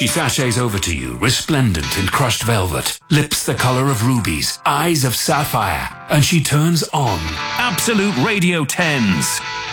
She sachets over to you, resplendent in crushed velvet, lips the color of rubies, eyes of sapphire, and she turns on Absolute Radio 10s.